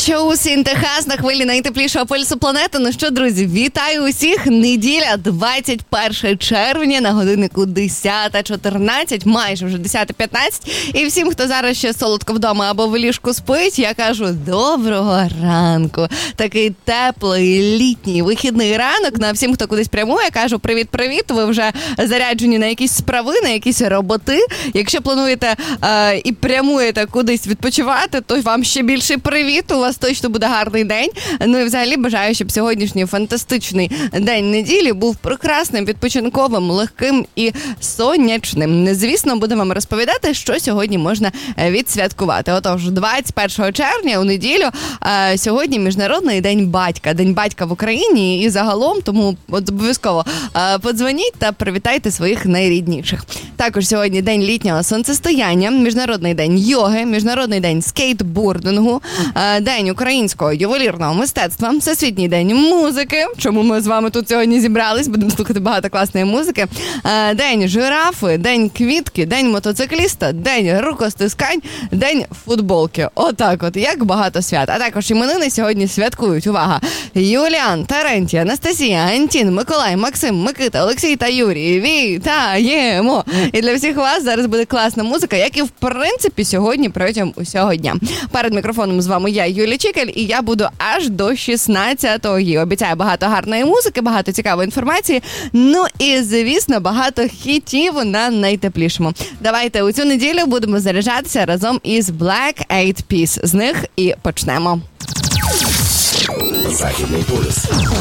Чоус ін Техас на хвилі найтеплішого пульсу планети. Ну що, друзі, вітаю усіх. Неділя, 21 червня, на годиннику 10:14, майже вже 10:15. І всім, хто зараз ще солодко вдома або в ліжку спить, я кажу доброго ранку. Такий теплий, літній, вихідний ранок. На всім, хто кудись прямує, кажу привіт-привіт. Ви вже заряджені на якісь справи, на якісь роботи. Якщо плануєте і прямуєте кудись відпочивати, то вам ще більший привіт. У вас точно буде гарний день. Ну і взагалі бажаю, щоб сьогоднішній фантастичний день неділі був прекрасним, відпочинковим, легким і сонячним. Звісно, буду вам розповідати, що сьогодні можна відсвяткувати. Отож, 21 червня у неділю сьогодні Міжнародний день батька. День батька в Україні і загалом, тому обов'язково подзвоніть та привітайте своїх найрідніших. Також сьогодні день літнього сонцестояння, Міжнародний день йоги, Міжнародний день скейтбордингу, День українського ювелірного мистецтва, Всесвітній день музики, чому ми з вами тут сьогодні зібрались, будемо слухати багато класної музики, День жирафи, День квітки, День мотоцикліста, День рукостискань, День футболки. Отак от, як багато свят. А також іменини сьогодні святкують, увага, Юліан, Терентій, Анастасія, Антін, Миколай, Максим, Микита, Олексій та Юрій. Вітаємо! І для всіх вас зараз буде класна музика, як і в принципі сьогодні протягом усього дня. Перед мікрофоном з вами я, Юлія Чікаль, і я буду аж до 16-ї. Обіцяю багато гарної музики, багато цікавої інформації, ну і, звісно, багато хітів на найтеплішому. Давайте у цю неділю будемо заряджатися разом із Black Eyed Peas. З них і почнемо. Західний полюс.